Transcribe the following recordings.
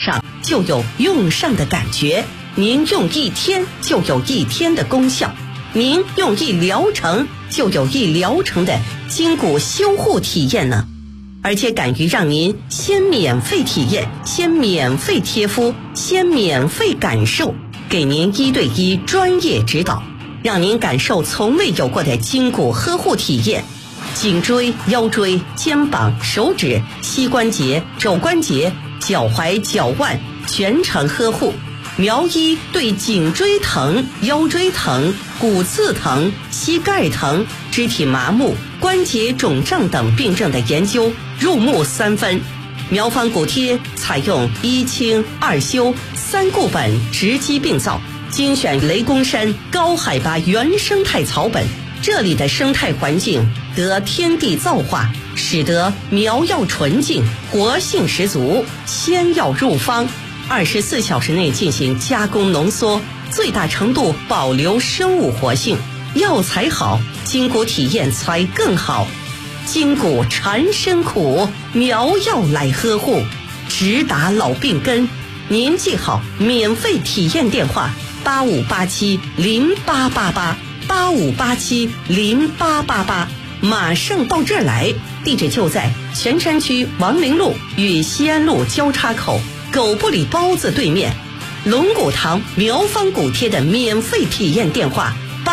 上就有用上的感觉，您用1天就有1天的功效，您用1疗程就有1疗程的筋骨修护体验呢。而且敢于让您先免费体验，先免费贴敷，先免费感受，给您1对1专业指导，让您感受从未有过的筋骨呵护体验。颈椎、腰椎、肩膀、手指、膝关节、肘关节、脚踝、脚腕全程呵护。苗医对颈椎疼、腰椎疼、骨刺疼、膝盖疼、肢体麻木、关节肿胀等病症的研究入木3分。苗方骨贴采用1清2修3固本直击病灶，精选雷公山高海拔原生态草本，这里的生态环境得天地造化，使得苗药纯净，活性十足，鲜药入方，24小时内进行加工浓缩，最大程度保留生物活性。药材好，筋骨体验才更好。筋骨缠身苦，苗药来呵护，直达老病根。您记好免费体验电话：85870888，85870888，马上到这儿来。地址就在泉山区王陵路与西安路交叉口狗不理包子对面。龙骨堂苗方骨贴的免费体验电话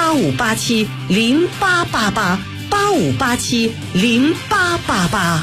：85870888，85870888。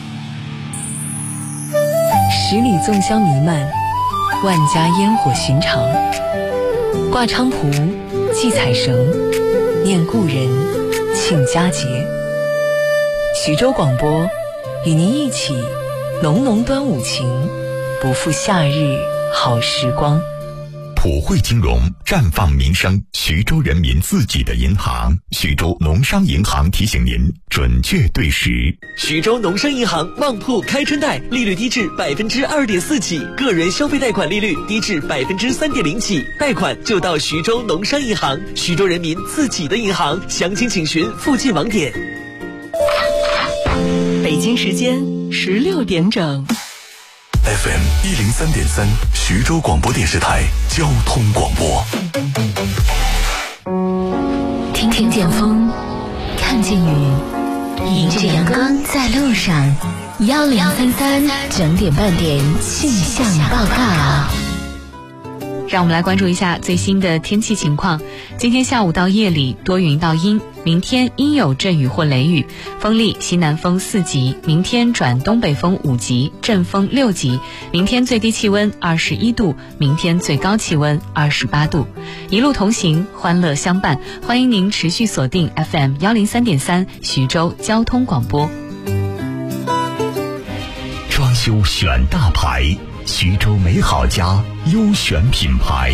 十里粽香弥漫，万家烟火寻常。挂菖蒲，系彩绳，念故人，庆佳节。徐州广播与您一起浓浓端午情，不负夏日好时光。 普惠金融绽放民生，徐州人民自己的银行。徐州农商银行提醒您准确对时。 徐州农商银行旺铺开春贷，利率低至2.4%起，个人消费贷款利率低至3.0%起，贷款就到徐州农商银行，徐州人民自己的银行。详情请询附近网点。 北京时间16点整。 FM 103.3，徐州广播电视台交通广播。 听见风，看见雨，迎着阳光在路上。1033整点半点气象报告。 让我们来关注一下最新的天气情况。今天下午到夜里多云到阴，明天阴有阵雨或雷雨，风力西南风4级，明天转东北风5级，阵风6级。明天最低气温21度，明天最高气温28度。一路同行，欢乐相伴，欢迎您持续锁定 FM 103.3徐州交通广播。 装修选大牌，徐州美好家优选品牌。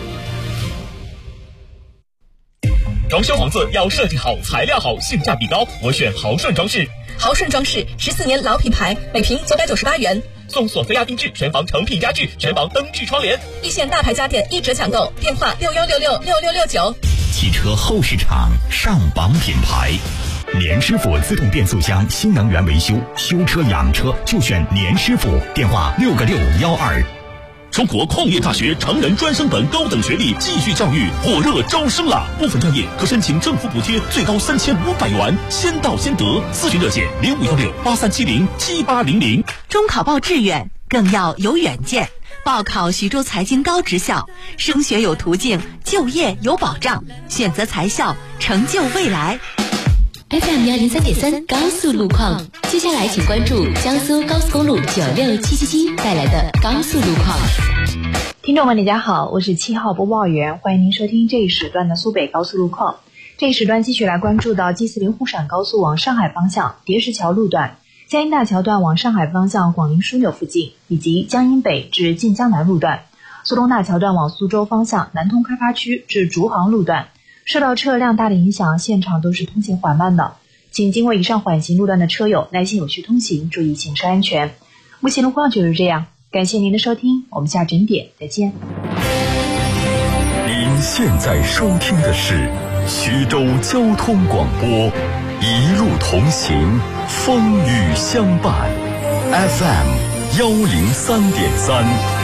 装修房子要设计好、材料好、性价比高，我选豪顺装饰。 豪顺装饰14年老品牌，每平998元， 送索菲亚定制全房成品家具、全房灯具窗帘， 立县大牌家电1折抢购，电话61666669。 汽车后市场上榜品牌，年师傅自动变速箱新能源维修，修车养车就选年师傅，电话6个612。 中国矿业大学成人专升本高等学历继续教育火热招生了，部分专业可申请政府补贴，最高3500元，先到先得。咨询热线051683707800。 中考报志愿更要有远见，报考徐州财经高职校，升学有途径，就业有保障，选择财校，成就未来。 FM 103.3高速路况，接下来请关注江苏高速公路96777带来的高速路况。 听众们大家好，我是7号播报员，欢迎您收听这一时段的苏北高速路况。这一时段继续来关注到 G40 沪陕高速往上海方向叠石桥路段、江阴大桥段往上海方向广宁枢纽附近，以及江阴北至晋江南路段、苏东大桥段往苏州方向南通开发区至竹杭路段。受到车辆大的影响，现场都是通行缓慢的，请经过以上缓行路段的车友耐心有序通行，注意行车安全。目前路况就是这样，感谢您的收听，我们下整点再见。 您现在收听的是徐州交通广播，一路同行，风雨相伴， FM 103.3。